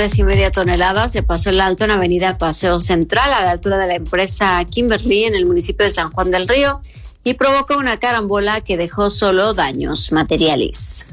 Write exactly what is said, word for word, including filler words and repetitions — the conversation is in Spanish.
y media toneladas se pasó el alto en Avenida Paseo Central a la altura de la empresa Kimberly en el municipio de San Juan del Río y provocó una carambola que dejó solo daños materiales.